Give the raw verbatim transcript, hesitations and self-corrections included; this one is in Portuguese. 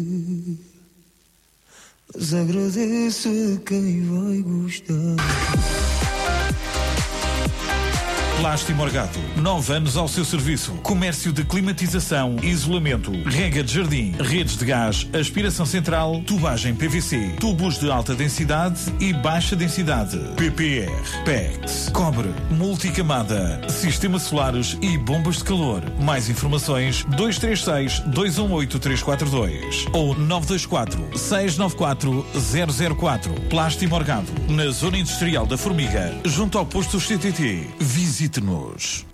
Mas agradeço a quem vai gostar. Plástico Morgato, nove anos ao seu serviço. Comércio de climatização, isolamento, rega de jardim, redes de gás, aspiração central, tubagem P V C, tubos de alta densidade e baixa densidade. P P R, P E X, cobre, multicamada, sistemas solares e bombas de calor. Mais informações dois três seis, dois um oito, três quatro dois ou nove dois quatro, seis nove quatro, zero zero quatro. Plástico Morgado, na Zona Industrial da Formiga, junto ao posto C T T. Visite-nos.